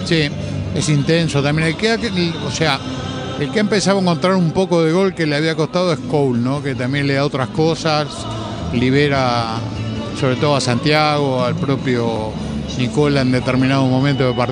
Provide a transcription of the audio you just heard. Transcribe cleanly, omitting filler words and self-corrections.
Sí, es intenso también. O sea, el que ha empezado a encontrar un poco de gol que le había costado es Cole, ¿no? Que también le da otras cosas, libera sobre todo a Santiago, al propio Nicola en determinado momento de partido.